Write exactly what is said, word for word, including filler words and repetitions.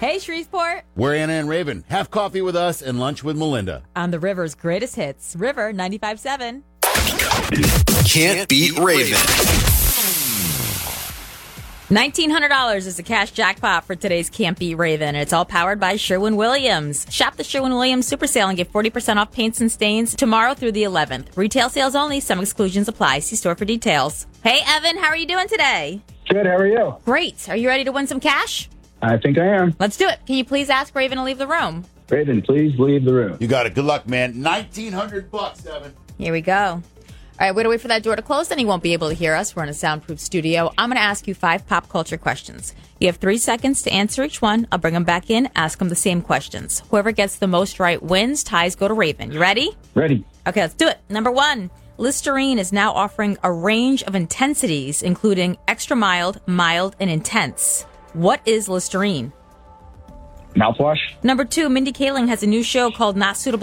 Hey, Shreveport. We're Anna and Raven. Have coffee with us and lunch with Melinda. On the River's greatest hits, River ninety-five point seven. Can't beat Raven. nineteen hundred dollars is the cash jackpot for today's Can't Beat Raven, and it's all powered by Sherwin-Williams. Shop the Sherwin-Williams Super Sale and get forty percent off paints and stains tomorrow through the eleventh. Retail sales only. Some exclusions apply. See store for details. Hey, Evan, how are you doing today? Good, how are you? Great. Are you ready to win some cash? I think I am. Let's do it. Can you please ask Raven to leave the room? Raven, please leave the room. You got it. Good luck, man. nineteen hundred bucks, Evan. Here we go. All right, we're going to wait for that door to close, then he won't be able to hear us. We're in a soundproof studio. I'm going to ask you five pop culture questions. You have three seconds to answer each one. I'll bring them back in, ask them the same questions. Whoever gets the most right wins. Ties go to Raven. You ready? Ready. Okay, let's do it. Number one, Listerine is now offering a range of intensities, including extra mild, mild, and intense. What is Listerine? Mouthwash. Number two, Mindy Kaling has a new show called Not Suitable